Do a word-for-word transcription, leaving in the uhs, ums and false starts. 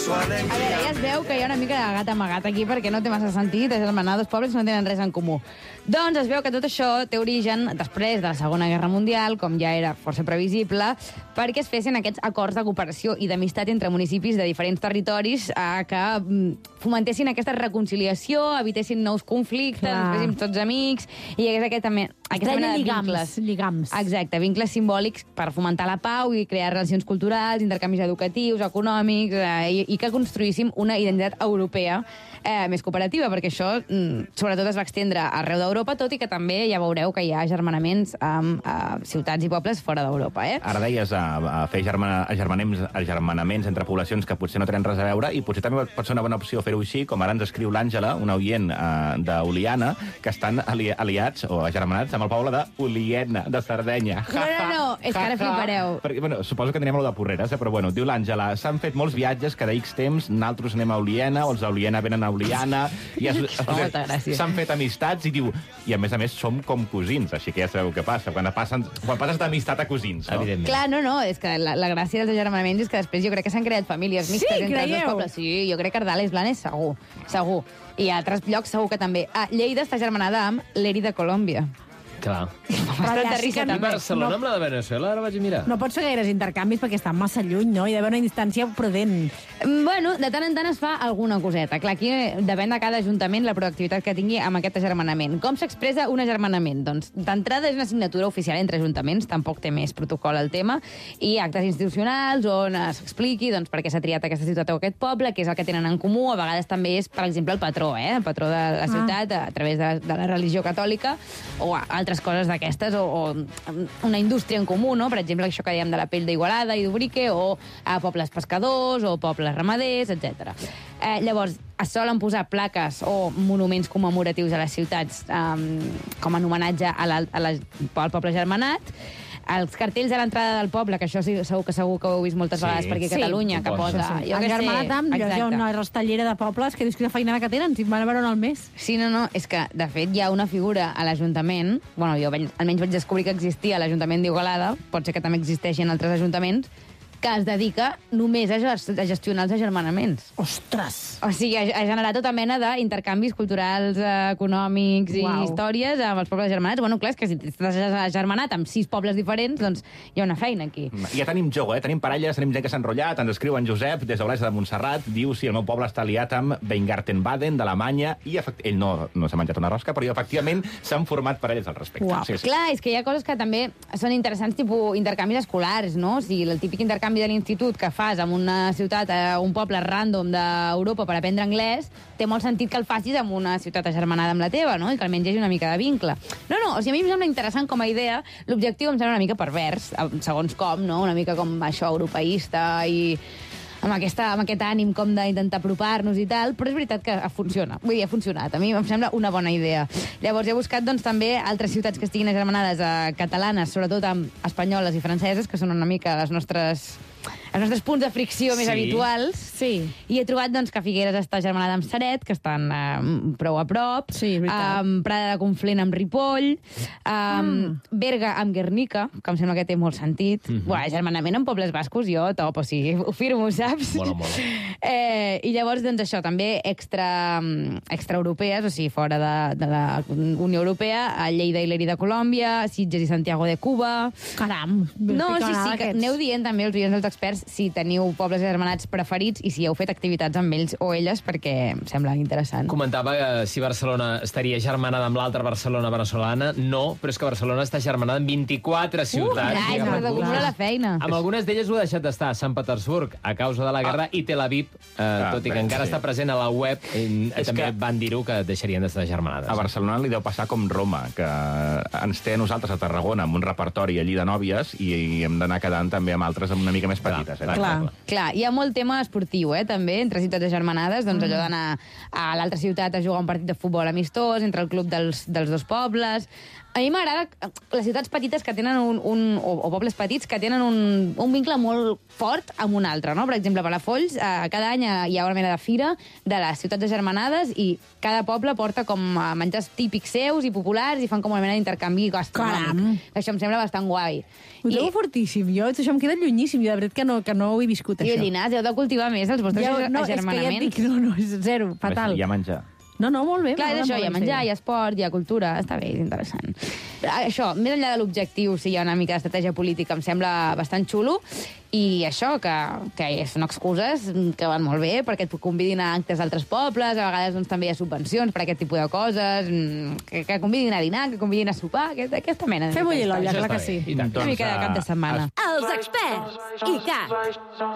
A veure, ja es veu que hi ha una mica de gat amagat aquí perquè no té massa sentit agermanar dos pobles que no tenen res en comú. Doncs es veu que tot això té origen després de la Segona Guerra Mundial, com ja era força previsible, perquè es fessin aquests acords de cooperació i d'amistat entre municipis de diferents territoris eh, que fomentessin aquesta reconciliació, evitessin nous conflictes, ens féssim tots amics, i hi hagués aquest, també, aquesta mena de vincles. Lligams. Exacte, vincles simbòlics per fomentar la pau i crear relacions culturals, intercanvis educatius, econòmics, eh, i, i que construíssim una identitat europea eh, més cooperativa, perquè això mm, sobretot es va extendre arreu d'Europa, tot i que també ja veureu que hi ha agermanaments amb eh, ciutats i pobles fora d'Europa. Eh? Ara deies a, a fer germana, agermanaments, agermanaments entre poblacions que potser no tenen res a veure, i potser també pot ser una bona opció fer-ho així, com ara ens escriu l'Àngela, una oient eh, d'Oliana, que estan ali aliats o agermanats amb el poble d'Oliena, de Sardenya. No, no, no, és que ara flipareu. Perquè, bueno, suposo que anirem a lo de Porreres, eh? Però bueno, diu l'Àngela, s'han fet molts viatges cada X temps, nosaltres anem a Oliena, o els d'Oliena venen a Oliana, i s'han fet amistats, i diu, i a més a més som com cosins, així que ja sabeu què passa, quan, passen, quan passes d'amistat a cosins, no? Evidentment. Clar, no, no, és que la, la gràcia dels agermanaments és que després jo crec que s'han creat famílies mixtes Sí, entre els creieu? dos pobles. Sí, jo crec que Ardales Blanes segur, segur. I a altres llocs segur que també. Ah, Lleida està germanada amb l'Eri de Colòmbia. Clar. Bastant de risa, I també. Barcelona No. amb la de Venezuela, ara vaig a mirar. No pots fer gaires intercanvis perquè estan massa lluny, no? Hi ha d'haver una distància prudent. Bueno, de tant en tant es fa alguna coseta. Clar, aquí depèn de cada ajuntament la proactivitat que tingui amb aquest agermanament. Com s'expressa un agermanament? Doncs, d'entrada és una signatura oficial entre ajuntaments, tampoc té més protocol el tema, i actes institucionals on s'expliqui doncs, per què s'ha triat aquesta ciutat o aquest poble, què és el que tenen en comú. A vegades també és, per exemple, el patró, eh? el patró de la ciutat, a través de, de la religió catòlica, o altres coses d'aquestes, o, o una indústria en comú, no? Per exemple, això que dèiem de la pell d'Igualada i d'Ubrique, o a pobles pescadors, o pobles ramaders, etcètera. Eh, llavors, es solen posar plaques o monuments commemoratius a les ciutats um, com a homenatge a la, a la, al poble germanat. Els cartells a l'entrada del poble, que això sí, segur que segur que ho heu vist moltes Sí. vegades per aquí a Sí. Catalunya, que Suposo, posa... sí. Jo què sé, Germanat amb, hi ha exacte. una rastellera de pobles que dius quina feinada que tenen, si van a veure al mes. Sí, no, no, és que, de fet, hi ha una figura a l'Ajuntament, bueno, jo vaig, almenys vaig descobrir que existia a l'Ajuntament d'Igualada, pot ser que també existeixi en altres ajuntaments, que es dedica només a, gest a gestionar els agermanaments. Ostres! O sigui, a, a generar tota mena d'intercanvis culturals, eh, econòmics i Uau. històries amb els pobles germanats. Bueno, clar, és que si estàs agermanat amb sis pobles diferents, doncs hi ha una feina aquí. Ja tenim joc, eh? Tenim parelles, tenim gent que s'ha enrotllat, ens escriu en Josep, des d'Olesa de Montserrat, diu si el meu poble està aliat amb Weingartenbaden, d'Alemanya, i ell no, no s'ha menjat una rosca, però efectivament s'han format parelles al respecte. Uau. Sí, sí. Clar, és que hi ha coses que també són interessants, tipus intercanvis escolars, no? O sigui, el típic intercanvi de l'institut que fas amb una ciutat, eh, un poble random d'Europa per aprendre anglès, té molt sentit que el facis amb una ciutat agermanada amb la teva, no? I que almenys hi hagi una mica de vincle. No, no, o sigui, a mi em sembla interessant com a idea, l'objectiu em sembla una mica pervers, segons com, no? Una mica com això europeista i amb, aquesta, amb aquest ànim com d'intentar apropar-nos i tal, però és veritat que funciona. Vull dir, ha funcionat. A mi em sembla una bona idea. Llavors, he buscat doncs, també altres ciutats que estiguin agermanades a catalanes, sobretot amb espanyoles i franceses, que són una mica les nostres... els nostres punts de fricció més Sí. habituals. Sí. I he trobat doncs, que Figueres està germanada amb Ceret, que estan eh, prou a prop. Sí, veritat. Um, Prada de Conflent amb Ripoll. Um, mm. Berga amb Guernica, que em sembla que té molt sentit. Mm -hmm. Buah, germanament amb pobles bascos, jo top, o sigui, ho firmo, saps? Mola, mola. Eh, I llavors, doncs això, també extra, extraeuropees, o sigui, fora de, de la Unió Europea, a Lleida i l'Eri de Colòmbia, Sitges i Santiago de Cuba. Caram! No, sí, sí, que aquests. aneu dient també els oients dels experts si teniu pobles germanats preferits i si heu fet activitats amb ells o elles, perquè em sembla interessant. Comentava que si Barcelona estaria germanada amb l'altra Barcelona venezolana, no, però és que Barcelona està germanada amb vint-i-quatre ciutats. Uh, i ja, amb és algunes- de la feina. Amb algunes d'elles ho ha deixat d'estar, Sant Petersburg, a causa de la guerra, ah. i Tel Aviv, eh, Ah, tot i que bé, encara sí. està present a la web, eh, És també que- van dir-ho que deixarien d'estar germanades. A Barcelona li deu passar com Roma, que ens té a nosaltres a Tarragona amb un repertori allí de nòvies i, i hem d'anar quedant també amb altres amb una mica més petites. Clar, eh? clar. Clar, hi ha molt tema esportiu, eh, també, entre ciutats agermanades, doncs allò d'anar a l'altra ciutat a jugar un partit de futbol amistós, entre el club dels, dels dos pobles. A mi m'agrada les ciutats petites que tenen un, un o, o pobles petits que tenen un, un vincle molt fort amb un altre, no? Per exemple, a Palafolls, eh, cada any hi ha una mena de fira de les ciutats agermanades i cada poble porta com a menjars típics seus i populars i fan com una mena d'intercanvi gastronòmic. Caram! Això em sembla bastant guai. Ho trobo fortíssim. Jo, això em queda llunyíssim. Jo, de veritat que no, que no ho he viscut, I això. Llinars, heu de cultivar més els vostres Ja, no, és que ja et agermanaments. dic, no, no, és zero, fatal. Hi ha menjar. No, no, molt bé. Clar, és molt això, hi ha bé, menjar, sí. hi ha esport, hi ha cultura, està bé, és interessant. Això, més enllà de l'objectiu, si hi ha una mica d'estratègia política, em sembla bastant xulo, i això, que, que són excuses que van molt bé, perquè et convidin a actes d'altres pobles, a vegades doncs, també hi ha subvencions per aquest tipus de coses, que, que convidin a dinar, que convidin a sopar, aquesta, aquesta mena. Fer bullir l'olla, Això clar està que sí. bé. I tant. Una mica de cap de setmana. Els experts, i Cat.